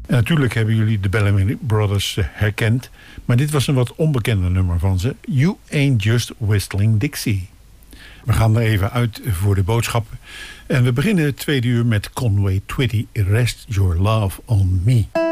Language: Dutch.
En natuurlijk hebben jullie de Bellamy Brothers herkend. Maar dit was een wat onbekender nummer van ze. You Ain't Just Whistling Dixie. We gaan er even uit voor de boodschappen. En we beginnen het tweede uur met Conway Twitty, Rest Your Love on Me.